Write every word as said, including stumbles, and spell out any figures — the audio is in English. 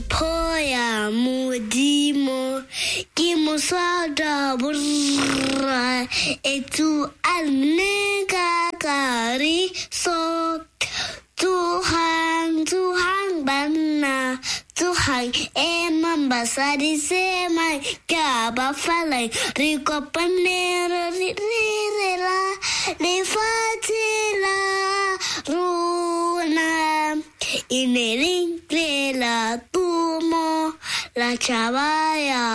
poya modimo ke moswada burra etu alnega kari so Tuhan Tuhan bana Tuhan emang basari semai kaba falai riko panera rirela lefatila runa ineling lela tumo la chabaya